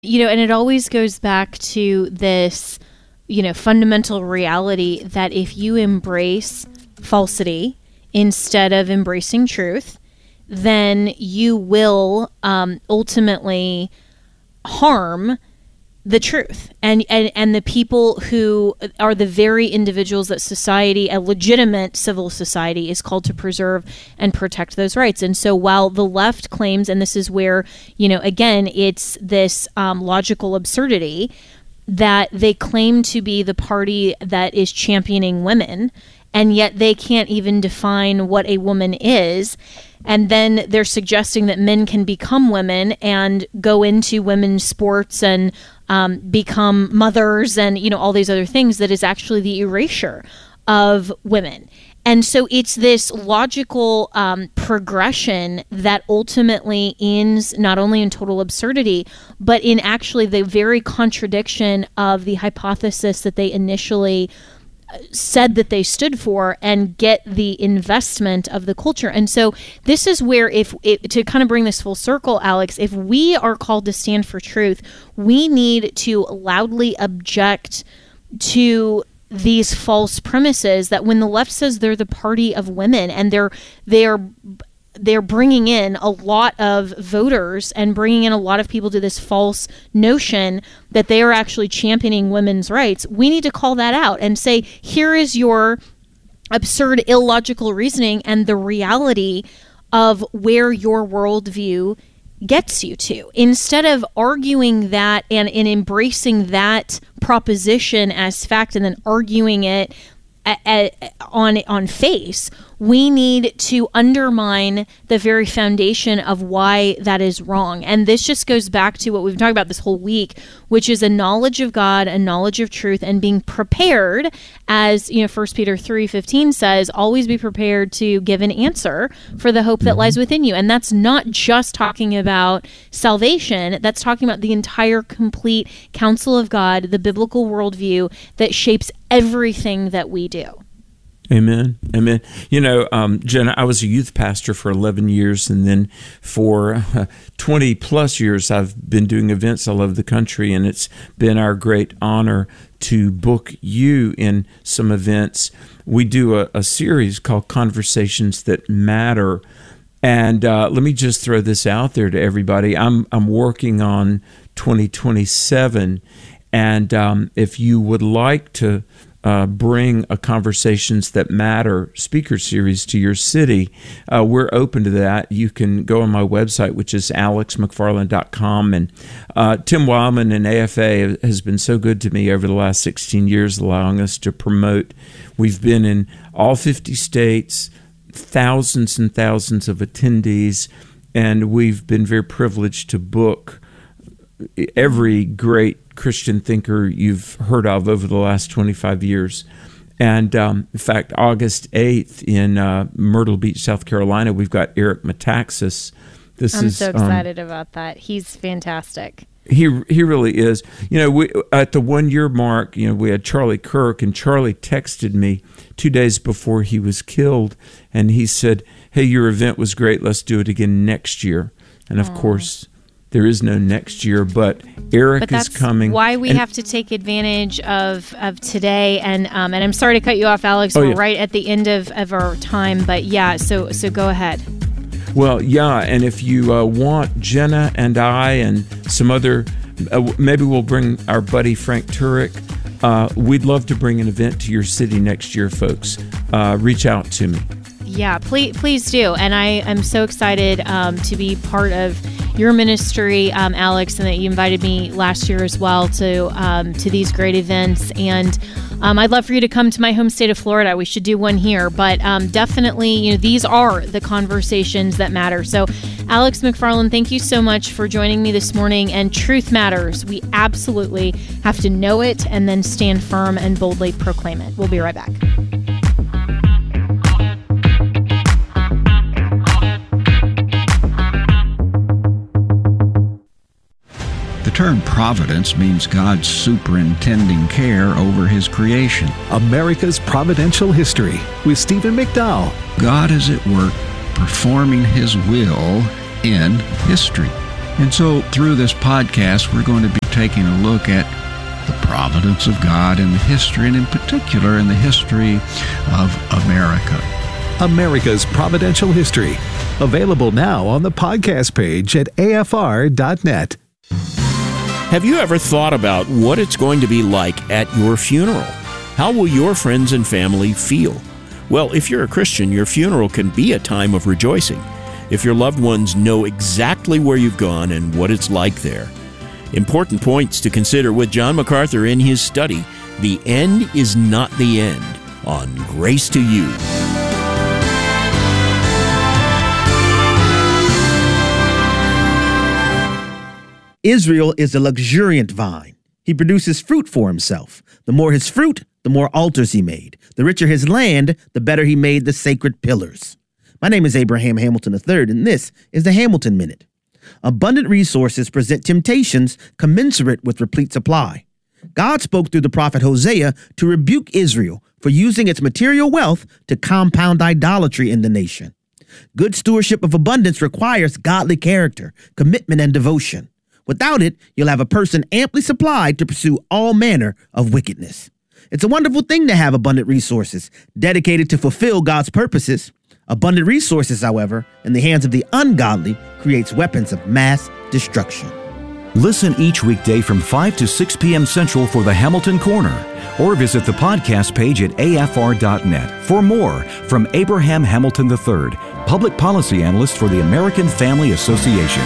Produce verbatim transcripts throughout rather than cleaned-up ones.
You know, and it always goes back to this, you know, fundamental reality that if you embrace falsity instead of embracing truth, then you will um, ultimately harm the truth and, and and the people who are the very individuals that society, a legitimate civil society, is called to preserve and protect those rights. And so while the left claims, and this is where, you know, again, it's this um, logical absurdity that they claim to be the party that is championing women, and yet they can't even define what a woman is. And then they're suggesting that men can become women and go into women's sports and um, become mothers and, you know, all these other things that is actually the erasure of women. And so it's this logical um, progression that ultimately ends not only in total absurdity, but in actually the very contradiction of the hypothesis that they initially said that they stood for and get the investment of the culture. And so this is where, if it, to kind of bring this full circle, Alex, if we are called to stand for truth, we need to loudly object to these false premises that when the left says they're the party of women and they're they're they're bringing in a lot of voters and bringing in a lot of people to this false notion that they are actually championing women's rights, we need to call that out and say, here is your absurd, illogical reasoning and the reality of where your worldview gets you to. Instead of arguing that and, and embracing that proposition as fact and then arguing it a, a, on on face, we need to undermine the very foundation of why that is wrong. And this just goes back to what we've been talking about this whole week, which is a knowledge of God, a knowledge of truth, and being prepared, as you know, First Peter three fifteen says, always be prepared to give an answer for the hope that lies within you. And that's not just talking about salvation, that's talking about the entire complete counsel of God, the biblical worldview that shapes everything that we do. Amen. Amen. You know, um, Jenna, I was a youth pastor for eleven years, and then for uh, twenty plus years, I've been doing events all over the country, and it's been our great honor to book you in some events. We do a, a series called Conversations That Matter. And uh, let me just throw this out there to everybody. I'm I'm working on twenty twenty-seven, and um, if you would like to Uh, bring a Conversations That Matter speaker series to your city, uh, we're open to that. You can go on my website, which is alex mcfarland dot com. And uh, Tim Wildman and A F A has been so good to me over the last sixteen years, allowing us to promote. We've been in all fifty states, thousands and thousands of attendees, and we've been very privileged to book every great Christian thinker you've heard of over the last twenty-five years. And um, in fact, August eighth in uh, Myrtle Beach, South Carolina, we've got Eric Metaxas. This I'm is, so excited um, about that. He's fantastic. He he really is. You know, we, at the one year mark, you know, we had Charlie Kirk, and Charlie texted me two days before he was killed, and he said, "Hey, your event was great. Let's do it again next year." And of Aww. course, there is no next year, but Eric but is coming. Why we and, have to take advantage of, of today. And um, and I'm sorry to cut you off, Alex. Oh, We're yeah. right at the end of, of our time. But yeah, so so go ahead. Well, yeah, and if you uh, want Jenna and I and some other, uh, maybe we'll bring our buddy Frank Turek. Uh, we'd love to bring an event to your city next year, folks. Uh, reach out to me. Yeah, please, please do. And I am so excited um, to be part of your ministry, um, Alex, and that you invited me last year as well to um, to these great events. And um, I'd love for you to come to my home state of Florida. We should do one here. But um, definitely, you know, these are the conversations that matter. So, Alex McFarland, thank you so much for joining me this morning. And truth matters. We absolutely have to know it and then stand firm and boldly proclaim it. We'll be right back. The term providence means God's superintending care over His creation. America's Providential History with Stephen McDowell. God is at work performing His will in history. And so through this podcast, we're going to be taking a look at the providence of God in the history, and in particular in the history of America. America's Providential History. Available now on the podcast page at A F R dot net. Have you ever thought about what it's going to be like at your funeral? How will your friends and family feel? Well, if you're a Christian, your funeral can be a time of rejoicing if your loved ones know exactly where you've gone and what it's like there. Important points to consider with John MacArthur in his study, The End is Not the End, on Grace to You. Israel is a luxuriant vine. He produces fruit for himself. The more his fruit, the more altars he made. The richer his land, the better he made the sacred pillars. My name is Abraham Hamilton the third, and this is the Hamilton Minute. Abundant resources present temptations commensurate with replete supply. God spoke through the prophet Hosea to rebuke Israel for using its material wealth to compound idolatry in the nation. Good stewardship of abundance requires godly character, commitment, and devotion. Without it, you'll have a person amply supplied to pursue all manner of wickedness. It's a wonderful thing to have abundant resources dedicated to fulfill God's purposes. Abundant resources, however, in the hands of the ungodly creates weapons of mass destruction. Listen each weekday from five to six p.m. Central for the Hamilton Corner, or visit the podcast page at A F R dot net for more from Abraham Hamilton the third, Public Policy Analyst for the American Family Association.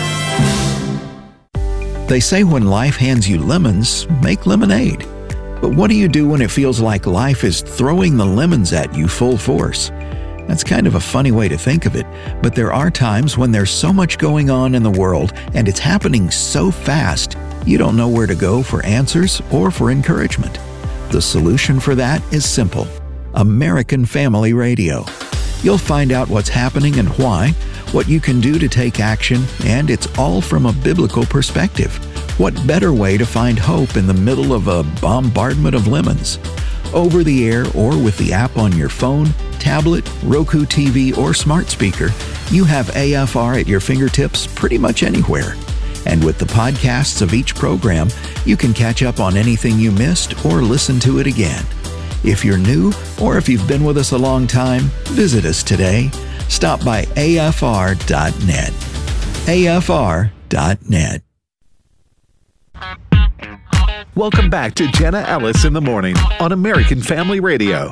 They say when life hands you lemons, make lemonade. But what do you do when it feels like life is throwing the lemons at you full force? That's kind of a funny way to think of it, but there are times when there's so much going on in the world and it's happening so fast, you don't know where to go for answers or for encouragement. The solution for that is simple: American Family Radio. You'll find out what's happening and why, what you can do to take action, and it's all from a biblical perspective. What better way to find hope in the middle of a bombardment of lemons? Over the air or with the app on your phone, tablet, Roku T V, or smart speaker, you have A F R at your fingertips pretty much anywhere. And with the podcasts of each program, you can catch up on anything you missed or listen to it again. If you're new or if you've been with us a long time, visit us today. Stop by A F R dot net. A F R dot net. Welcome back to Jenna Ellis in the Morning on American Family Radio.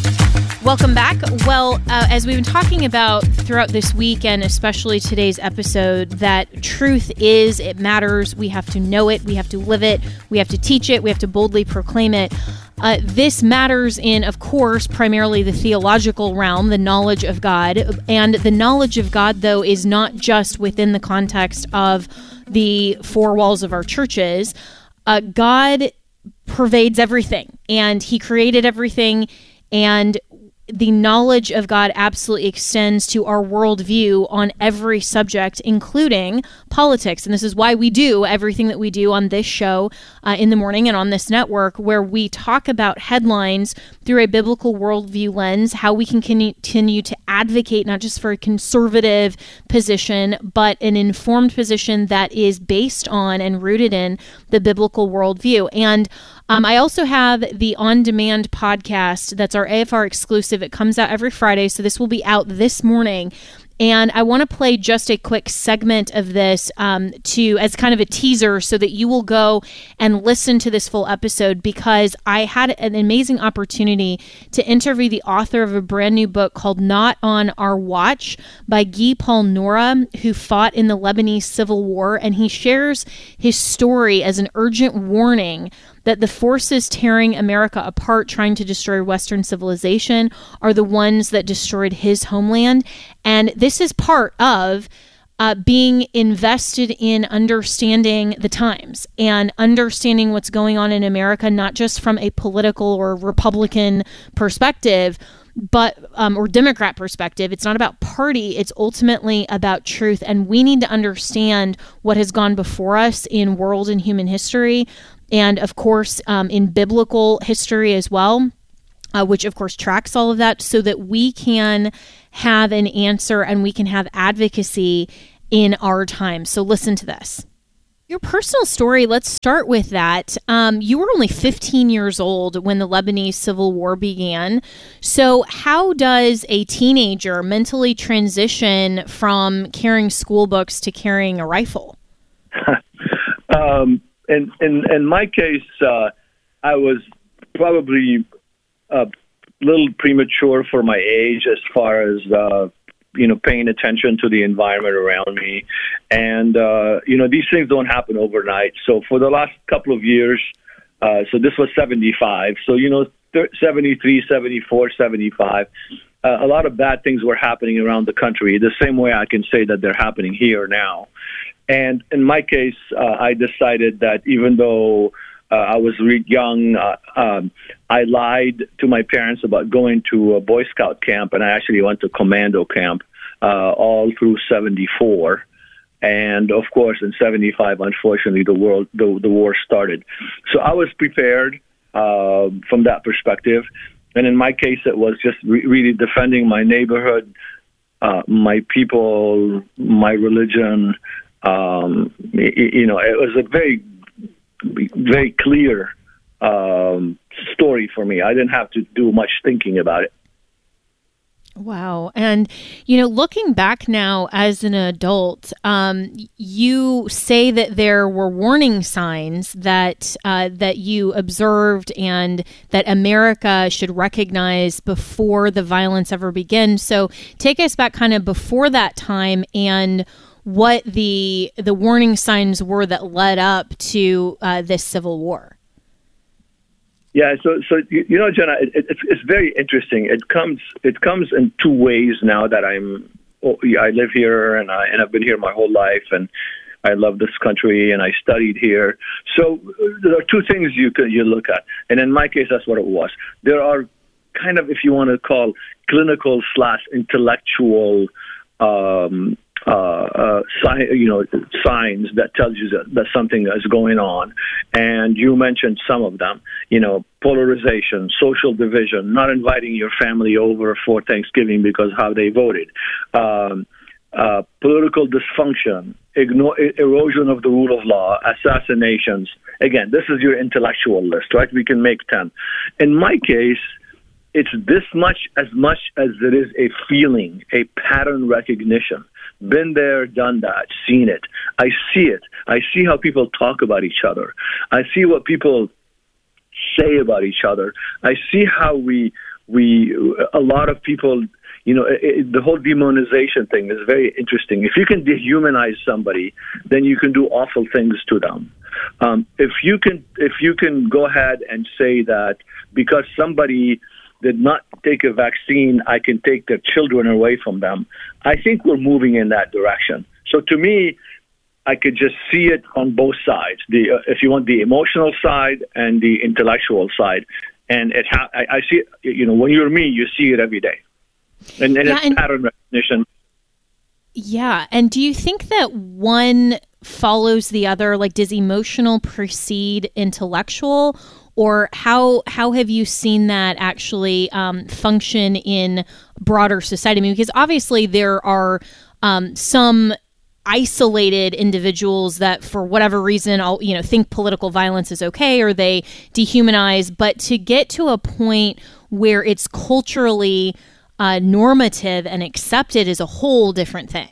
Welcome back. Well, uh, as we've been talking about throughout this week, and especially today's episode, that truth is, it matters. We have to know it. We have to live it. We have to teach it. We have to boldly proclaim it. Uh, this matters in, of course, primarily the theological realm, the knowledge of God. And the knowledge of God, though, is not just within the context of the four walls of our churches. Uh, God pervades everything, and He created everything, and the knowledge of God absolutely extends to our worldview on every subject, including politics. And this is why we do everything that we do on this show uh, in the morning and on this network, where we talk about headlines through a biblical worldview lens, how we can continue to advocate not just for a conservative position, but an informed position that is based on and rooted in the biblical worldview. And Um, I also have the on-demand podcast that's our A F R exclusive. It comes out every Friday, so this will be out this morning. And I want to play just a quick segment of this um, to as kind of a teaser so that you will go and listen to this full episode, because I had an amazing opportunity to interview the author of a brand new book called Not on Our Watch by Guy Paul Nora, who fought in the Lebanese Civil War. And he shares his story as an urgent warning that the forces tearing America apart, trying to destroy Western civilization, are the ones that destroyed his homeland. And this is part of uh, being invested in understanding the times and understanding what's going on in America, not just from a political or Republican perspective, but um, or Democrat perspective. It's not about party. It's ultimately about truth. And we need to understand what has gone before us in world and human history, and of course um, in biblical history as well, uh, which of course tracks all of that, so that we can have an answer and we can have advocacy in our time. So listen to this. Your personal story, let's start with that. Um, you were only fifteen years old when the Lebanese Civil War began. So how does a teenager mentally transition from carrying school books to carrying a rifle? um, in, in, in my case, uh, I was probably a little premature for my age as far as uh, you know, paying attention to the environment around me. And, uh, you know, these things don't happen overnight. So for the last couple of years, uh, so this was seventy-five. So, you know, seventy-three, seventy-four, seventy-five, uh, a lot of bad things were happening around the country, the same way I can say that they're happening here now. And in my case, uh, I decided that even though uh, I was really young, uh, um, I lied to my parents about going to a Boy Scout camp, and I actually went to commando camp uh, all through seventy-four. And of course, in seventy-five, unfortunately, the world the, the war started. So I was prepared uh, from that perspective. And in my case, it was just re- really defending my neighborhood, uh, my people, my religion. Um, you, you know, it was a very, very clear um, story for me. I didn't have to do much thinking about it. Wow. And, you know, looking back now as an adult, um, you say that there were warning signs that uh, that you observed and that America should recognize before the violence ever begins. So take us back kind of before that time and what the the warning signs were that led up to uh, this civil war. Yeah, so so you, you know, Jenna, it, it's it's very interesting. It comes it comes in two ways now that I'm I live here and I and I've been here my whole life, and I love this country and I studied here. So there are two things you can you look at, and in my case, that's what it was. There are kind of, if you want to call, clinical slash intellectual Um, Uh, uh, si- you know, signs that tells you that, that something is going on. And you mentioned some of them, you know, polarization, social division, not inviting your family over for Thanksgiving because how they voted, um, uh, political dysfunction, ignore, erosion of the rule of law, assassinations. Again, this is your intellectual list, right? We can make ten. In my case, it's this much as much as it is a feeling, a pattern recognition. Been there, done that, seen it. I see it. I see how people talk about each other. I see what people say about each other. I see how we, we, a lot of people, you know, it, it, the whole demonization thing is very interesting. If you can dehumanize somebody, then you can do awful things to them. Um, if you can, if you can go ahead and say that because somebody did not take a vaccine, I can take their children away from them, I think we're moving in that direction. So to me, I could just see it on both sides, the uh, if you want the emotional side and the intellectual side. And it ha- I, I see it, you know, when you're me, you see it every day. And, and yeah, it's and, pattern recognition. Yeah. And do you think that one follows the other? Like, does emotional precede intellectual? Or how how have you seen that actually um, function in broader society? I mean, because obviously there are um, some isolated individuals that, for whatever reason, I'll, you know, think political violence is okay, or they dehumanize. But to get to a point where it's culturally uh, normative and accepted is a whole different thing.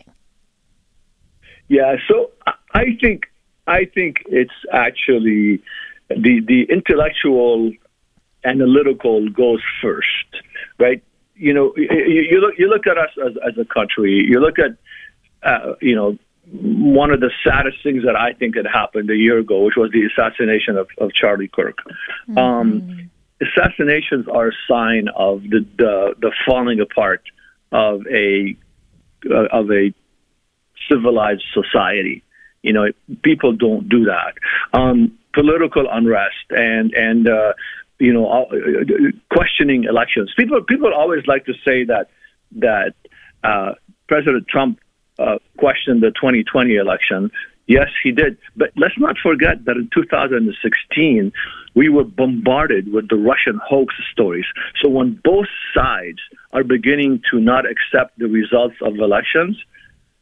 Yeah. So I think I think it's actually. The the intellectual, analytical goes first, right? You know, you, you look you look at us as as a country. You look at, uh, you know, one of the saddest things that I think had happened a year ago, which was the assassination of, of Charlie Kirk. Mm-hmm. Um, assassinations are a sign of the the, the falling apart of a uh, of a civilized society. You know, people don't do that. Um, political unrest and and uh, you know uh, questioning elections. People people always like to say that that uh, President Trump uh, questioned the twenty twenty election. Yes, he did. But let's not forget that in two thousand sixteen we were bombarded with the Russian hoax stories. So when both sides are beginning to not accept the results of elections,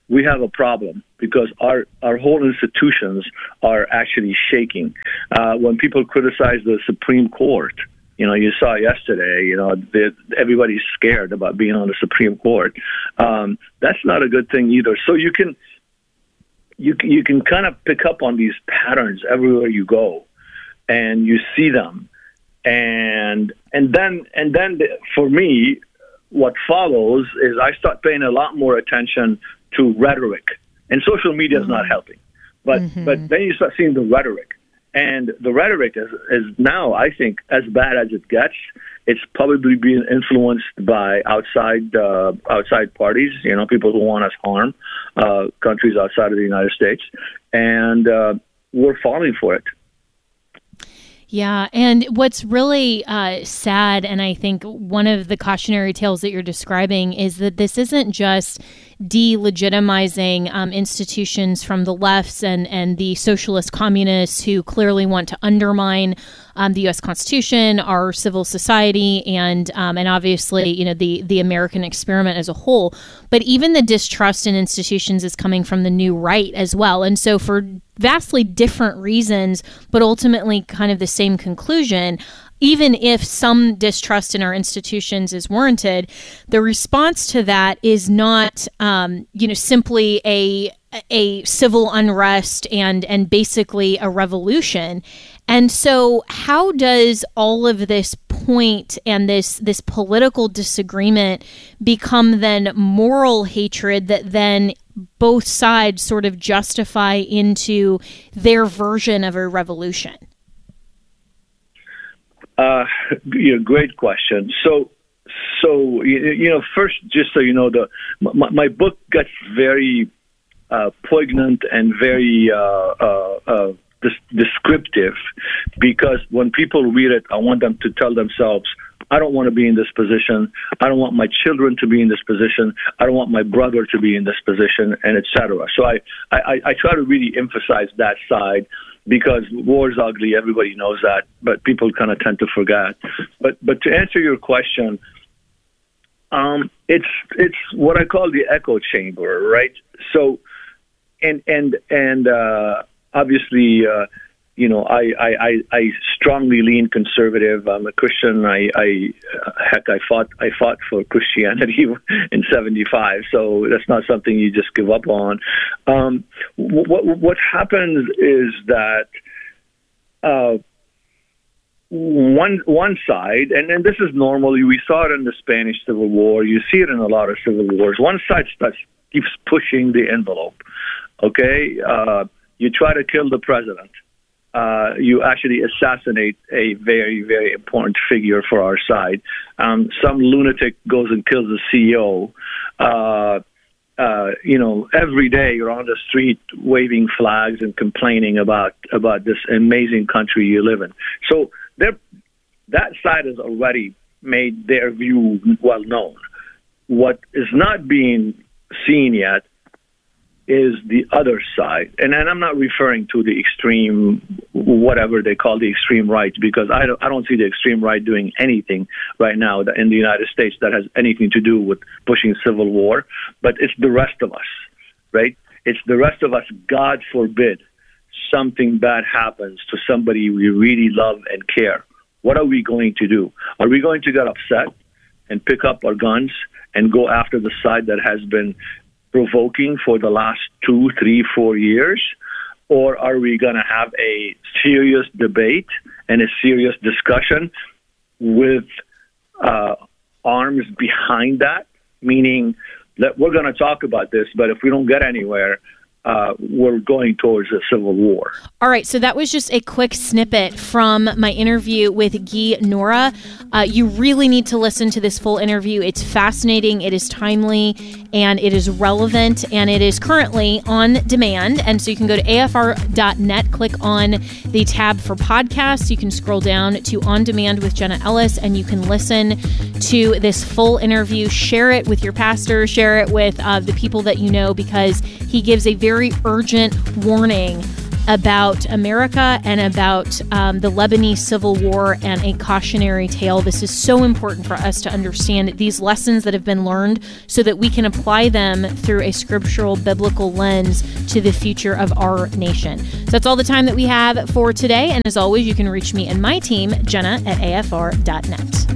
we have a problem because our, our whole institutions are actually shaking. Uh, when people criticize the Supreme Court, you know, you saw yesterday, you know, the, everybody's scared about being on the Supreme Court. Um, that's not a good thing either. So you can, you you can kind of pick up on these patterns everywhere you go, and you see them, and and then and then for me, what follows is I start paying a lot more attention to rhetoric, and social media is mm-hmm. not helping. But mm-hmm. but then you start seeing the rhetoric. And the rhetoric is, is now, I think, as bad as it gets. It's probably being influenced by outside uh, outside parties, you know, people who want us harm, uh, countries outside of the United States. And uh, we're falling for it. Yeah. And what's really uh, sad, and I think one of the cautionary tales that you're describing, is that this isn't just delegitimizing um, institutions from the lefts and, and the socialist communists who clearly want to undermine um, the U S Constitution, our civil society, and um, and obviously, you know, the, the American experiment as a whole. But even the distrust in institutions is coming from the new right as well. And so for vastly different reasons, but ultimately kind of the same conclusion, even if some distrust in our institutions is warranted, the response to that is not, um, you know, simply a a civil unrest and and basically a revolution. And so, how does all of this point and this this political disagreement become then moral hatred that then both sides sort of justify into their version of a revolution? Uh, yeah, great question. So, so you, you know, first, just so you know, the my, my book gets very uh, poignant and very uh, uh, uh, des- descriptive, because when people read it, I want them to tell themselves, I don't want to be in this position. I don't want my children to be in this position. I don't want my brother to be in this position, and et cetera. So I, I, I try to really emphasize that side, because war is ugly. Everybody knows that, but people kind of tend to forget. But but to answer your question, um, it's it's what I call the echo chamber, right? So, and and and uh, obviously, uh, you know, I, I, I strongly lean conservative. I'm a Christian. I, I heck, I fought I fought for Christianity in seventy-five. So that's not something you just give up on. Um, what what happens is that uh, one one side, and, and this is normal. We saw it in the Spanish Civil War. You see it in a lot of civil wars. One side starts keeps pushing the envelope. Okay, uh, you try to kill the president. Uh, you actually assassinate a very, very important figure for our side. Um, some lunatic goes and kills the C E O. Uh, uh, you know, every day you're on the street waving flags and complaining about about this amazing country you live in. So that side has already made their view well known. What is not being seen yet is the other side. And then I'm not referring to the extreme, whatever they call the extreme right, because I don't, I don't see the extreme right doing anything right now in the United States that has anything to do with pushing civil war. But it's the rest of us, right? It's the rest of us. God forbid something bad happens to somebody we really love and care. What are we going to do? Are we going to get upset and pick up our guns and go after the side that has been provoking for the last two, three, four years? Or are we going to have a serious debate and a serious discussion with uh, arms behind that? Meaning that we're going to talk about this, but if we don't get anywhere, Uh, we're going towards a civil war. All right, so that was just a quick snippet from my interview with Guy Nora. Uh, you really need to listen to this full interview. It's fascinating, it is timely, and it is relevant, and it is currently on demand. And so you can go to A F R dot net, click on the tab for podcasts. You can scroll down to On Demand with Jenna Ellis, and you can listen to this full interview. Share it with your pastor, share it with uh, the people that you know, because he gives a very very urgent warning about America and about um, the Lebanese Civil War and a cautionary tale. This is so important for us to understand these lessons that have been learned so that we can apply them through a scriptural, biblical lens to the future of our nation. So that's all the time that we have for today. And as always, you can reach me and my team, Jenna, at A F R dot net.